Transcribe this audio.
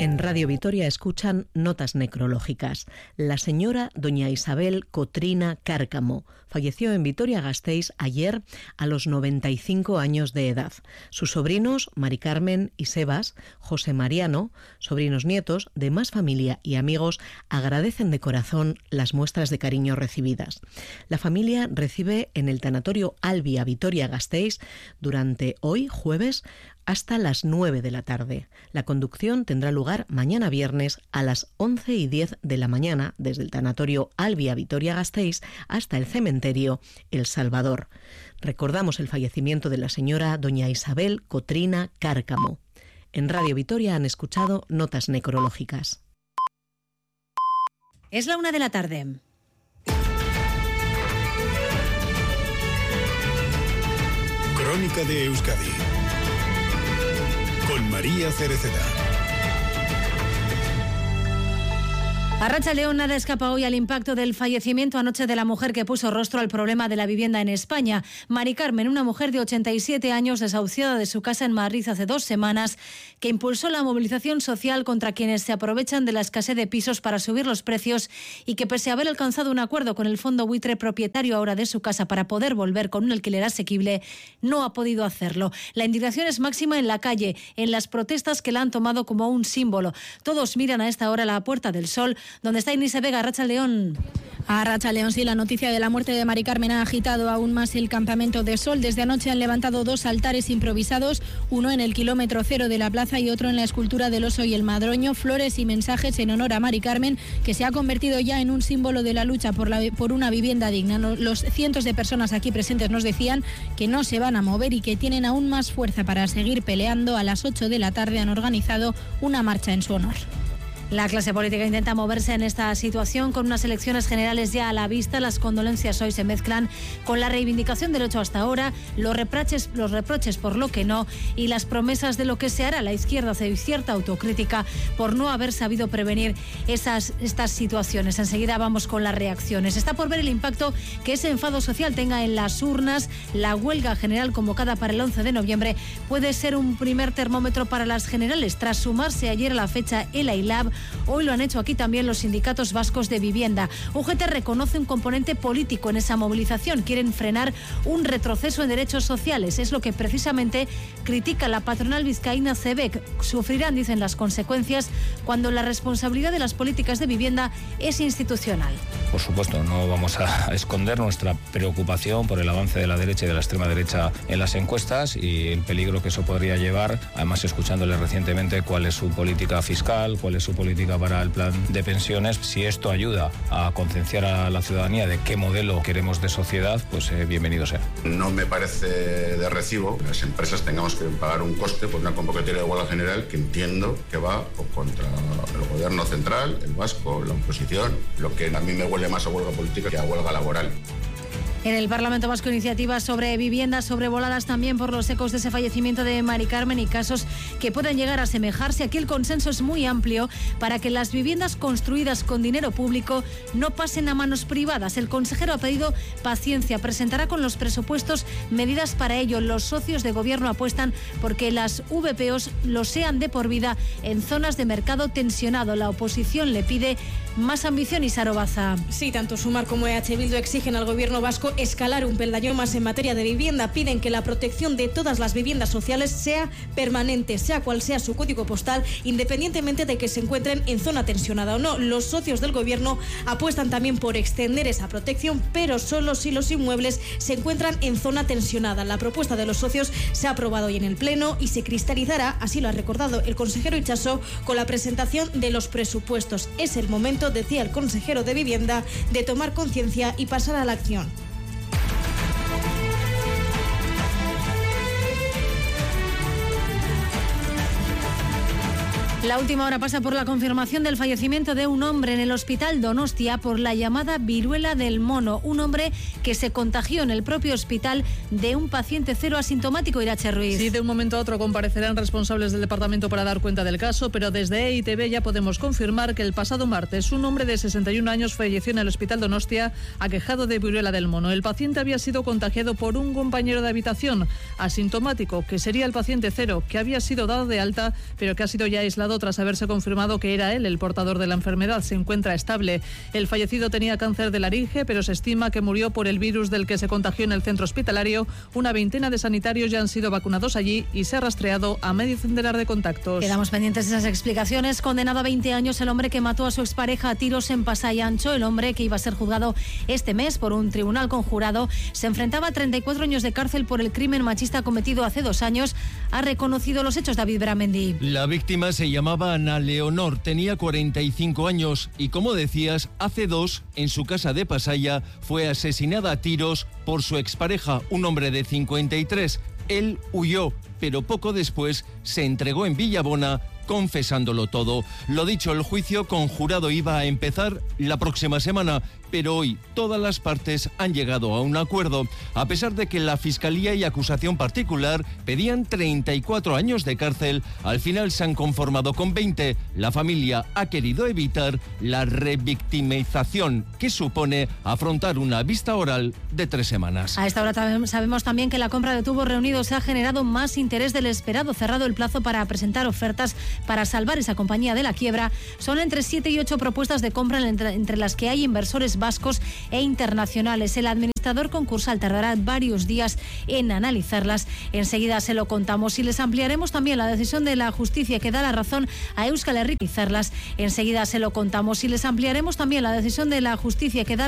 En Radio Vitoria escuchan notas necrológicas. La señora doña Isabel Cotrina Cárcamo falleció en Vitoria-Gasteiz ayer a los 95 años de edad. Sus sobrinos, Mari Carmen y Sebas, José Mariano, sobrinos nietos, demás familia y amigos agradecen de corazón las muestras de cariño recibidas. La familia recibe en el tanatorio Albia Vitoria-Gasteiz durante hoy, jueves, hasta las 9 de la tarde. La conducción tendrá lugar mañana viernes a las 11:10 de la mañana desde el tanatorio Albia Vitoria-Gasteiz hasta el cementerio El Salvador. Recordamos el fallecimiento de la señora doña Isabel Cotrina Cárcamo. En Radio Vitoria han escuchado notas necrológicas. Es la 1 de la tarde. Crónica de Euskadi con María Cereceda. Arratsaldeon, nada escapa hoy al impacto del fallecimiento anoche de la mujer que puso rostro al problema de la vivienda en España. Mari Carmen, una mujer de 87 años desahuciada de su casa en Madrid hace 2 semanas, que impulsó la movilización social contra quienes se aprovechan de la escasez de pisos para subir los precios y que, pese a haber alcanzado un acuerdo con el fondo buitre propietario ahora de su casa para poder volver con un alquiler asequible, no ha podido hacerlo. La indignación es máxima en la calle, en las protestas que la han tomado como un símbolo. Todos miran a esta hora la Puerta del Sol, donde está Inés Vega. Arratsaldeon. Arratsaldeon, sí, la noticia de la muerte de Mari Carmen ha agitado aún más el campamento de Sol. Desde anoche han levantado 2 altares improvisados, uno en el kilómetro 0 de la plaza y otro en la escultura del oso y el madroño, flores y mensajes en honor a Mari Carmen, que se ha convertido ya en un símbolo de la lucha por una vivienda digna. Los cientos de personas aquí presentes nos decían que no se van a mover y que tienen aún más fuerza para seguir peleando. A las 8 de la tarde han organizado una marcha en su honor. La clase política intenta moverse en esta situación con unas elecciones generales ya a la vista. Las condolencias hoy se mezclan con la reivindicación del hecho hasta ahora, los reproches por lo que no y las promesas de lo que se hará. La izquierda hace cierta autocrítica por no haber sabido prevenir estas situaciones. Enseguida vamos con las reacciones. Está por ver el impacto que ese enfado social tenga en las urnas. La huelga general convocada para el 11 de noviembre puede ser un primer termómetro para las generales. Tras sumarse ayer a la fecha el AILAB, hoy lo han hecho aquí también los sindicatos vascos de vivienda. UGT reconoce un componente político en esa movilización. Quieren frenar un retroceso en derechos sociales. Es lo que precisamente critica la patronal vizcaína CEBEC. Sufrirán, dicen, las consecuencias cuando la responsabilidad de las políticas de vivienda es institucional. Por supuesto, no vamos a esconder nuestra preocupación por el avance de la derecha y de la extrema derecha en las encuestas y el peligro que eso podría llevar. Además, escuchándole recientemente cuál es su política fiscal, cuál es su política para el plan de pensiones. Si esto ayuda a concienciar a la ciudadanía de qué modelo queremos de sociedad, pues bienvenido sea. No me parece de recibo que las empresas tengamos que pagar un coste por una convocatoria de huelga general que entiendo que va contra el gobierno central, el vasco, la oposición, lo que a mí me huele más a huelga política que a huelga laboral. En el Parlamento Vasco, iniciativas sobre viviendas sobrevoladas también por los ecos de ese fallecimiento de Mari Carmen y casos que puedan llegar a asemejarse. Aquí el consenso es muy amplio para que las viviendas construidas con dinero público no pasen a manos privadas. El consejero ha pedido paciencia, presentará con los presupuestos medidas para ello. Los socios de gobierno apuestan porque las VPOs lo sean de por vida en zonas de mercado tensionado. La oposición le pide más ambición. Isaro Baza. Sí, tanto Sumar como EH Bildu exigen al gobierno vasco escalar un peldaño más en materia de vivienda. Piden que la protección de todas las viviendas sociales sea permanente, sea cual sea su código postal, independientemente de que se encuentren en zona tensionada o no. Los socios del gobierno apuestan también por extender esa protección, pero solo si los inmuebles se encuentran en zona tensionada. La propuesta de los socios se ha aprobado hoy en el Pleno y se cristalizará, así lo ha recordado el consejero Itxaso, con la presentación de los presupuestos. Es el momento, decía el consejero de Vivienda, de tomar conciencia y pasar a la acción. La última hora pasa por la confirmación del fallecimiento de un hombre en el hospital Donostia por la llamada viruela del mono. Un hombre que se contagió en el propio hospital de un paciente cero asintomático. Irache Ruiz. Sí, de un momento a otro comparecerán responsables del departamento para dar cuenta del caso, pero desde EITV ya podemos confirmar que el pasado martes un hombre de 61 años falleció en el hospital Donostia aquejado de viruela del mono. El paciente había sido contagiado por un compañero de habitación asintomático, que sería el paciente cero, que había sido dado de alta, pero que ha sido ya aislado trasladado tras haberse confirmado que era él el portador de la enfermedad. Se encuentra estable. El fallecido tenía cáncer de laringe, pero se estima que murió por el virus del que se contagió en el centro hospitalario. Una veintena de sanitarios ya han sido vacunados allí y se ha rastreado a medio centenar de contactos. Quedamos pendientes de esas explicaciones. Condenado a 20 años el hombre que mató a su expareja a tiros en Pasay Ancho. El hombre, que iba a ser juzgado este mes por un tribunal conjurado, se enfrentaba a 34 años de cárcel por el crimen machista cometido hace 2 años. Ha reconocido los hechos David Beramendi. La víctima se llamaba Ana Leonor, tenía 45 años y, como decías, hace 2, en su casa de Pasaya, fue asesinada a tiros por su expareja, un hombre de 53. Él huyó, pero poco después se entregó en Villabona, confesándolo todo. Lo dicho, el juicio conjurado iba a empezar la próxima semana, pero hoy todas las partes han llegado a un acuerdo. A pesar de que la Fiscalía y acusación particular pedían 34 años de cárcel, al final se han conformado con 20. La familia ha querido evitar la revictimización que supone afrontar una vista oral de 3 semanas. A esta hora sabemos también que la compra de tubos reunidos ha generado más interés del esperado. Cerrado el plazo para presentar ofertas para salvar esa compañía de la quiebra, son entre 7 y 8 propuestas de compra entre las que hay inversores vascos e internacionales. El administrador concursal tardará varios días en analizarlas. Enseguida se lo contamos y les ampliaremos también la decisión de la justicia que da la razón a Euskal Herria. Enseguida se lo contamos y les ampliaremos también la decisión de la justicia que da